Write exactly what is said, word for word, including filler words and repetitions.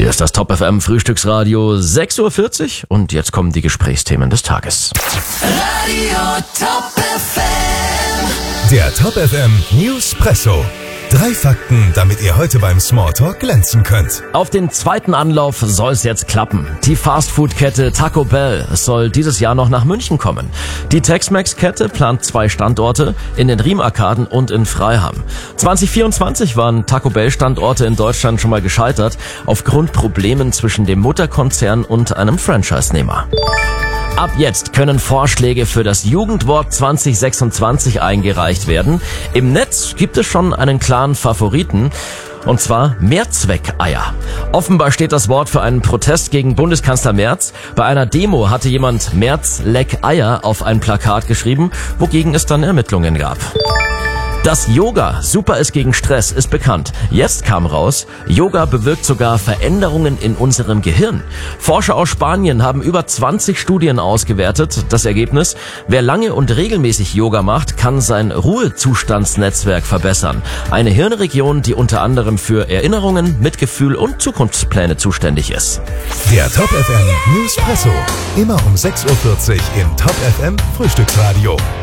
Hier ist das Top F M Frühstücksradio, sechs Uhr vierzig und jetzt kommen die Gesprächsthemen des Tages. Radio Top F M. Der Top F M Newspresso. Drei Fakten, damit ihr heute beim Smalltalk glänzen könnt. Auf den zweiten Anlauf soll es jetzt klappen. Die Fastfood-Kette Taco Bell soll dieses Jahr noch nach München kommen. Die Tex-Mex-Kette plant zwei Standorte in den Riemarkaden und in Freiham. zwanzig vierundzwanzig waren Taco Bell-Standorte in Deutschland schon mal gescheitert, aufgrund Problemen zwischen dem Mutterkonzern und einem Franchise-Nehmer. Ab jetzt können Vorschläge für das Jugendwort zwanzig sechsundzwanzig eingereicht werden. Im Netz gibt es schon einen klaren Favoriten, und zwar Mehrzweckeier. Offenbar steht das Wort für einen Protest gegen Bundeskanzler Merz. Bei einer Demo hatte jemand Merz leck Eier auf ein Plakat geschrieben, wogegen es dann Ermittlungen gab. Dass Yoga super ist gegen Stress, ist bekannt. Jetzt kam raus, Yoga bewirkt sogar Veränderungen in unserem Gehirn. Forscher aus Spanien haben über zwanzig Studien ausgewertet. Das Ergebnis: Wer lange und regelmäßig Yoga macht, kann sein Ruhezustandsnetzwerk verbessern. Eine Hirnregion, die unter anderem für Erinnerungen, Mitgefühl und Zukunftspläne zuständig ist. Der Top F M Newspresso. Immer um sechs Uhr vierzig im Top F M Frühstücksradio.